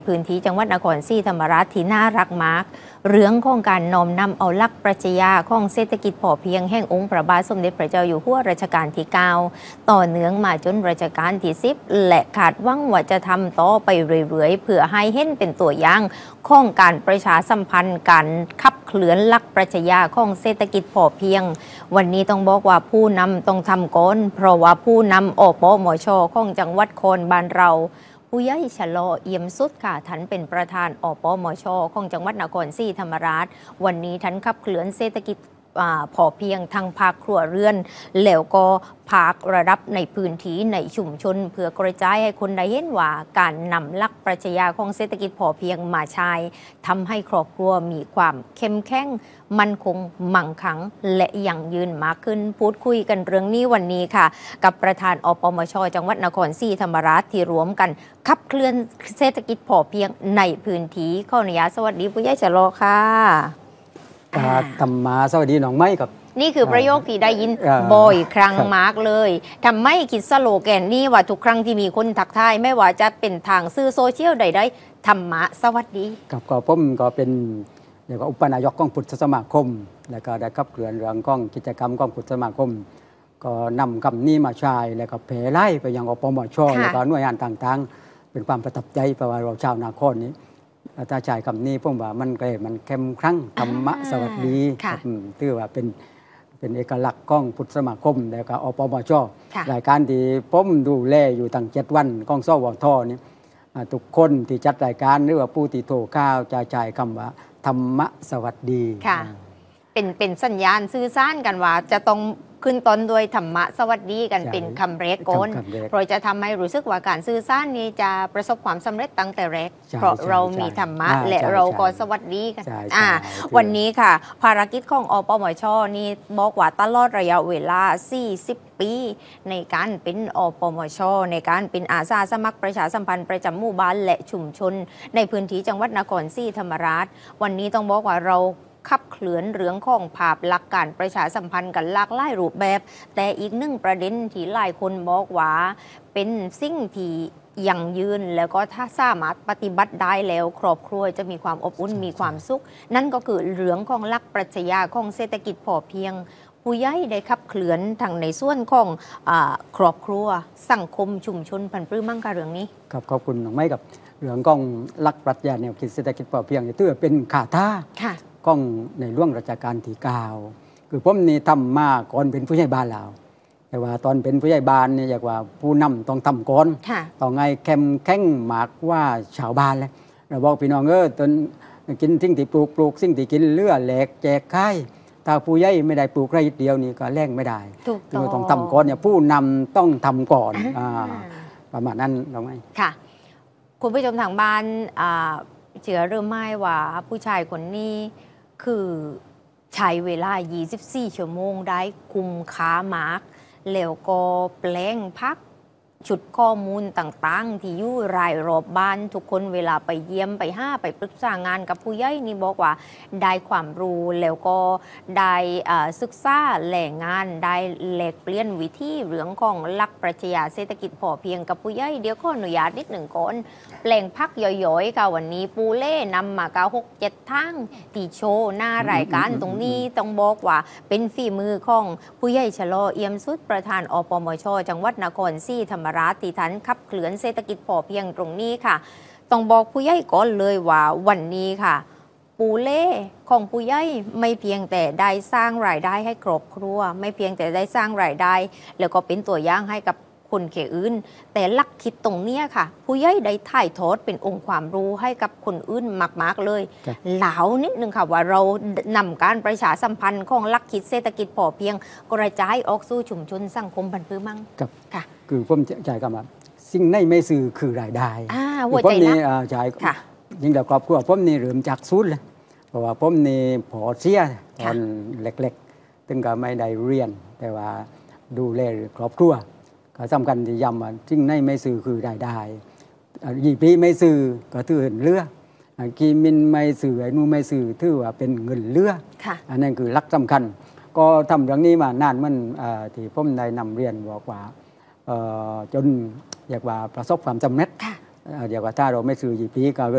พื้นที่จังหวัดนครศรีธรรมราชที่น่ารักมากเรื่องของการน้อมนำเอาหลักปรัชญาของเศรษฐกิจพอเพียงแห่งองค์พระบาทสมเด็จพระเจ้าอยู่หัวรัชกาลที่ 9ต่อเนื่องมาจนรัชกาลที่ 10และคาดหวังว่าจะทำต่อไปเรื่อยๆเพื่อให้เห็นเป็นตัวอย่างของการประชาสัมพันธ์การขับเคลื่อนหลักปรัชญาของเศรษฐกิจพอเพียงวันนี้ต้องบอกว่าผู้นำต้องทำก่อนเพราะว่าผู้นำอปมช.ของจังหวัดโคนบ้านเราผู้ใหญ่ชะลอเอี่ยมสุดค่ะท่านเป็นประธานอปมช.ของจังหวัดนครศรีธรรมราชวันนี้ท่านขับเคลื่อนเศรษฐกิจพอเพียงทางภาคครัวเรือนแล้วก็ภาคระดับในพื้นที่ในชุมชนเพื่อกระจายให้คนได้เห็นว่าการนำหลักปรัชญาของเศรษฐกิจพอเพียงมาใช้ทำให้ครอบครัวมีความเข้มแข็งมั่นคงมั่งคั่งและยั่งยืนมากขึ้นพูดคุยกันเรื่องนี้วันนี้ค่ะกับประธานอปมช.จังหวัดนครศรีธรรมราชที่รวมกันขับเคลื่อนเศรษฐกิจพอเพียงในพื้นที่ขออนุญาตสวัสดีผู้ใหญ่ชะลอค่ะทำมาสวัสดีน้องไม้กับนี่คือประโยคที่ได้ยินบ่อยครั้งมากเลยทำไมคิดสโลแกนนี้ว่าทุกครั้งที่มีคนทักทายไม่ว่าจะเป็นทางสื่อโซเชียลใดๆธรรมะสวัสดีกับก็ผมก็เป็นเรียกว่าอุปนายกของพุทธสมาคมแล้วก็ได้ขับเคลื่อนเรื่องของกิจกรรมของพุทธสมาคมก็นำคำนี้มาใช้แล้วก็เผยไล่ไปยังอปมช.แล้วก็หน่วยงานต่างๆเป็นความประทับใจเพราะว่าเราชาวนาครนี้ถ้าใช้คำนี้ผมว่ามันเข้มครั้งธรรมะสวัสดีถือว่าเป็นเอกลักษณ์ของพุทธสมาคมแล้วก็อปมช.รายการที่ผมดูแลอยู่ตั้ง7 วันของสวท.นี้ทุกคนที่จัดรายการหรือว่าผู้ที่โทรข้าวจะใช้คำว่าธรรมะสวัสดีเป็นสัญญาณสื่อสารกันว่าจะต้องขึ้นต้นด้วยธรรมะสวัสดีกันเป็นคำแรกก่อนเพราะจะทำให้รู้สึกว่าการสื่อสารนี้จะประสบความสำเร็จตั้งแต่แรกเพราะเรามีธรรมะและเราก็สวัสดีกันวันนี้ค่ะภารกิจของอปมช.นี่บอกว่าตลอดระยะเวลา40 ปีในการเป็นอปมช.ในการเป็นอาสาสมัครประชาสัมพันธ์ประจำหมู่บ้านและชุมชนในพื้นที่จังหวัดนครศรีธรรมราชวันนี้ต้องบอกว่าเราขับเคลื่อนเรื่องของภาพลักษณ์การประชาสัมพันธ์กันหลากหลายรูปแบบแต่อีกหนึ่งประเด็นที่หลายคนบอกว่าเป็นสิ่งที่ยั่งยืนแล้วก็ถ้าสามารถปฏิบัติได้แล้วครอบครัวจะมีความอบอุ่นมีความสุขนั่นก็คือเรื่องของหลักปรัชญาของเศรษฐกิจพอเพียงผู้ใหญ่ได้ขับเคลื่อนทางในส่วนของครอบครัวสังคมชุมชนพันธุ์ปลื้มมั่งค่ะเรื่องนี้ครับขอบคุณน้องไม้กับเรื่องของหลักปรัชญาแนวคิดเศรษฐกิจพอเพียงถือเป็นขาท่าของในหลวงรัชกาลที่ 9คือผมนี่ทำมาก่อนเป็นผู้ใหญ่บ้านแล้วแต่ว่าตอนเป็นผู้ใหญ่บ้านนี่อยากว่าผู้นำต้องทำก่อนต้องไงเข้มแข็งมากว่าชาวบ้านเลยเราบอกพี่น้องตนกินสิ่งที่ปลูกสิ่งที่กินเลือแหลกแจกไข่ถ้าผู้ใหญ่ไม่ได้ปลูกไรเดียวนี่ก็แรงไม่ได้ต้องทำก่อนเนี่ยผู้นำต้องทำก่อนประมาณนั้นเราไหมค่ะคุณผู้ชมทางบ้านเชื่อหรือไม่ว่าผู้ชายคนนี้คือใช้เวลา24 ชั่วโมงได้คุมค้ามากแล้วก็แปลงพักชุดข้อมูลต่างๆที่อยู่รายรอบบ้านทุกคนเวลาไปเยี่ยมไปไปปรึกษางานกับผู้ใหญ่นี่บอกว่าได้ความรู้แล้วก็ได้ศึกษาแหล่งงานได้แลกเปลี่ยนวิธีเรื่องของหลักปรัชญาเศรษฐกิจพอเพียงกับผู้ใหญ่เดี๋ยวขออนุญาตนิดหนึ่งก่อนแปลงพักย่อยๆค่ะวันนี้ปูเล่นำมา6-7 ทั้งตีโชว์หน้ารายการตรงนี้ต้องบอกว่าเป็นฝีมือของผู้ใหญ่ชะลอเอี่ยมสุดประธานอปมช.จังหวัดนครศรีธรรมราชที่ท่านขับเคลื่อนเศรษฐกิจพอเพียงตรงนี้ค่ะต้องบอกผู้ใหญ่ก่อนเลยว่าวันนี้ค่ะปูเล่ของผู้ใหญ่ไม่เพียงแต่ได้สร้างรายได้ให้ครอบครัวไม่เพียงแต่ได้สร้างรายได้แล้วก็เป็นตัวอย่างให้กับคนเขอื่นแต่หลักคิดตรงนี้ค่ะผู้ใหญ่ได้ถ่ายทอดเป็นองค์ความรู้ให้กับคนอื่นมากๆเลยเหลานิดนึงค่ะว่าเรานำการประชาสัมพันธ์ของหลักคิดเศรษฐกิจพอเพียงกระจายออกสู่ชุมชนสังคมพันธุ์พื้นมั่งค่ะคือผมใจกับว่าสิ่งในไม่ซื้อคือรายได้หัวใจนะใจยิ่งแต่ครอบครัวผมนี่เริ่มจากศูนย์เลยเพราะว่าผมนี่พอเสียตอนเล็กๆถึงก็ไม่ได้เรียนแต่ว่าดูแลครอบครัวก็สำคัญที่ย้ำว่าสิ่งในไม่ซื้อคือรายได้ยี่ปีไม่ซื้อก็ถือเงินเลือกีมินไม่ซื้อไอ้นู่ไม่ซื้อถือว่าเป็นเงินเลืออันนั้นคือหลักสำคัญก็ทำเรื่องนี้มานานมันที่ผมได้นำเรียนบอกว่าจนอยากว่าประสบความสำเร็จอยากว่าถ้าเราไม่ซื้อยี่ปีก็